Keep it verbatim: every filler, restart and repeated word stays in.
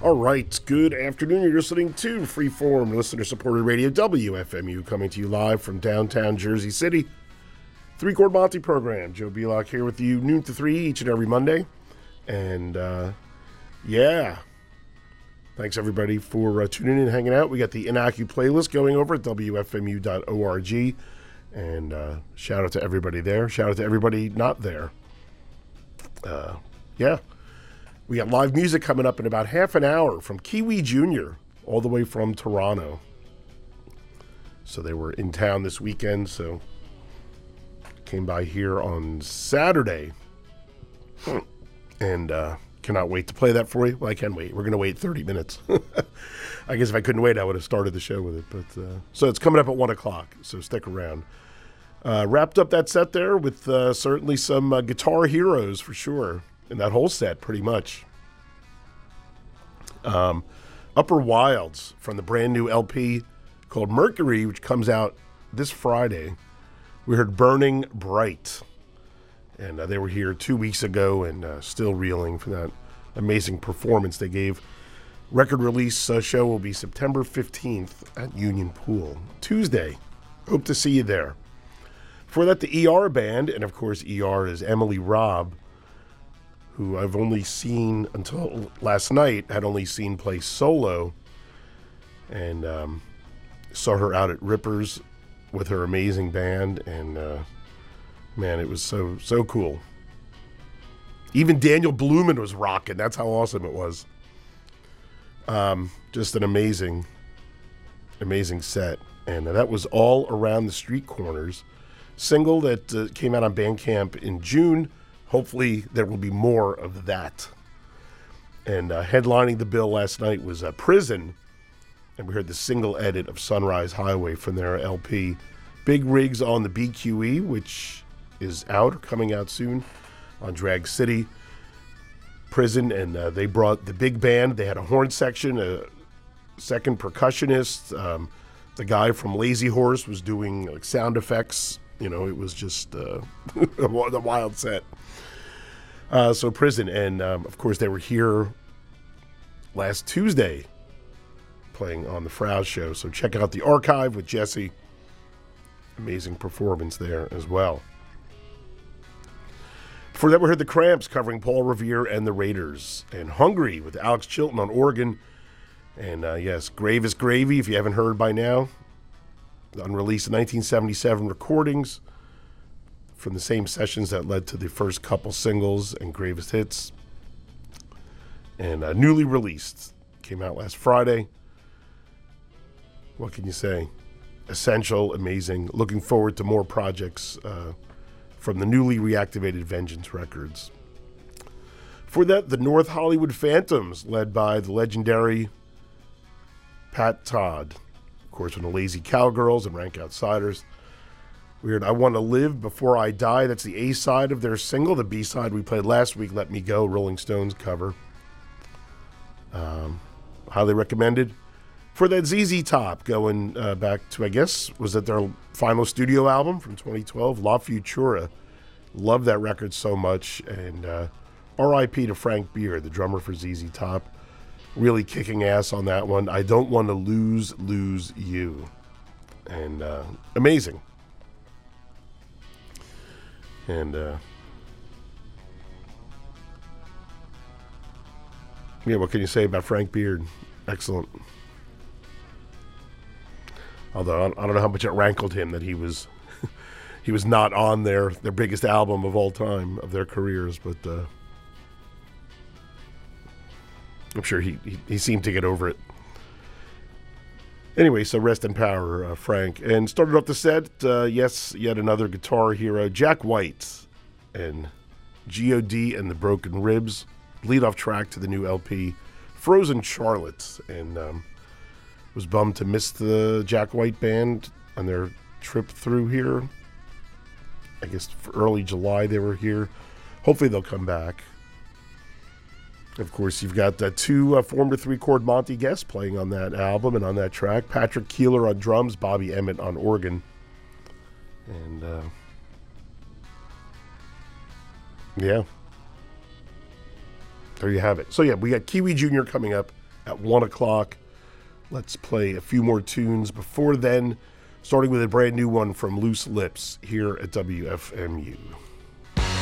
All right, good afternoon. You're listening to Freeform, listener-supported radio, W F M U, coming to you live from downtown Jersey City. Three Chord Monty program. Joe Belock here with you, noon to three each and every Monday. And, uh, yeah, thanks everybody for uh, tuning in and hanging out. We got the Inacu playlist going over at W F M U dot org. And uh, shout out to everybody there. Shout out to everybody not there. Uh, yeah. We got live music coming up in about half an hour from Kiwi Junior, all the way from Toronto. So they were in town this weekend, so came by here on Saturday. And uh, cannot wait to play that for you. Well, I can wait. We're going to wait thirty minutes. I guess if I couldn't wait, I would have started the show with it. But uh, so it's coming up at one o'clock, so stick around. Uh, wrapped up that set there with uh, certainly some uh, guitar heroes for sure. In that whole set, pretty much. Um, Upper Wilds from the brand new L P called Mercury, which comes out this Friday. We heard Burning Bright. And uh, they were here two weeks ago and uh, still reeling from that amazing performance they gave. Record release uh, show will be September fifteenth at Union Pool. Tuesday. Hope to see you there. Before that, the E R Band, and of course E R is Emily Robb, who I've only seen until last night, had only seen play solo, and um, saw her out at Rippers with her amazing band, and uh, man, it was so, so cool. Even Daniel Blumen was rocking. That's how awesome it was. Um, just an amazing, amazing set, and uh, that was all around the street corners. Single that uh, came out on Bandcamp in June. Hopefully there will be more of that. And uh, headlining the bill last night was uh, Prison. And we heard the single edit of Sunrise Highway from their L P. Big Rigs on the B Q E, which is out, or coming out soon, on Drag City. Prison, and uh, they brought the big band. They had a horn section, a second percussionist. Um, the guy from Lazy Horse was doing like sound effects. You know, it was just uh, a wild set. Uh, so Prison, and um, of course they were here last Tuesday playing on the Frau show. So check out the archive with Jesse. Amazing performance there as well. Before that, we heard the Cramps covering Paul Revere and the Raiders, and Hungry with Alex Chilton on organ. And uh, yes, Grave is Gravy, if you haven't heard by now. The unreleased nineteen seventy-seven recordings from the same sessions that led to the first couple singles and greatest hits. And uh, newly released. Came out last Friday. What can you say? Essential, amazing. Looking forward to more projects uh, from the newly reactivated Vengeance Records. For that, the North Hollywood Phantoms, led by the legendary Pat Todd. Of course, from the Lazy Cowgirls and Rank Outsiders. We heard I Want to Live Before I Die. That's the A-side of their single. The B-side we played last week, Let Me Go, Rolling Stones cover. Um, highly recommended. For that Z Z Top, going uh, back to, I guess, was it their final studio album from twenty twelve, La Futura. Love that record so much. And uh, R I P to Frank Beard, the drummer for Z Z Top. Really kicking ass on that one. I Don't Want to Lose, Lose You. And uh, amazing. And, uh, yeah, what can you say about Frank Beard? Excellent. Although, I don't know how much it rankled him that he was he was not on their, their biggest album of all time, of their careers, but uh, I'm sure he, he, he seemed to get over it. Anyway, so rest in power, uh, Frank. And started off the set, uh, yes, yet another guitar hero, Jack White and G O D and the Broken Ribs. Lead-off track to the new L P, Frozen Charlotte. And um, was bummed to miss the Jack White band on their trip through here. I guess for early July they were here. Hopefully they'll come back. Of course, you've got uh, two uh, former three-chord Monty guests playing on that album and on that track. Patrick Keeler on drums, Bobby Emmett on organ. And, uh, yeah. There you have it. So, yeah, we got Kiwi Junior coming up at one o'clock. Let's play a few more tunes before then, starting with a brand new one from Loose Lips here at W F M U.